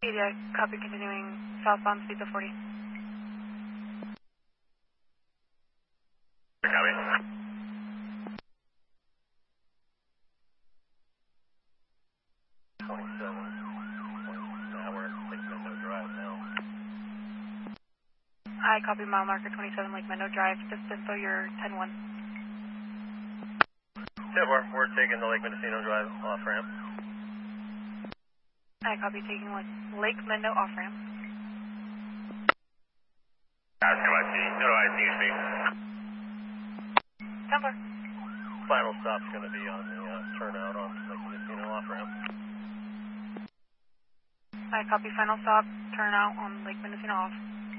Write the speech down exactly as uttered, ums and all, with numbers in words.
I copy, continuing southbound speeds of forty. Copy. twenty-seven. Now we're at Lake Meadow Drive now. I copy mile marker twenty-seven, Lake Meadow Drive, distance, so you're ten one. Yeah, we're, we're taking the Lake Mendocino Drive off ramp. I copy, taking Lake Meadow off ramp. That's N Y C. No, I see you speak. Templar. Final stop's going to be on the uh, turnout on Lake Mendocino off ramp. I copy, final stop, turn out on Lake Mendocino off.